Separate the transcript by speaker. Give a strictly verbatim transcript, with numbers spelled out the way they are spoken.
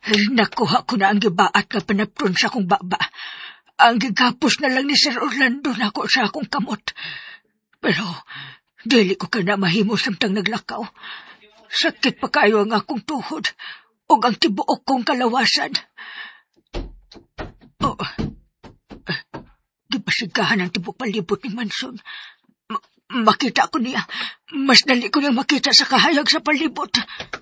Speaker 1: Nakuha ko na ang gibaat nga panapron sa akong baba. Ang gigapos na lang ni Sir Orlando na ako sa akong kamot. Pero, dili ko ka na mahimo samtang naglakaw. Sakit pa kayo ang akong tuhod o ang tibuok kong kalawasan. Oh, eh, gipasigahan ang tibuok palibot ni Manson. Ma- makita ko niya. Mas dali ko niyang makita sa kahayag sa palibot.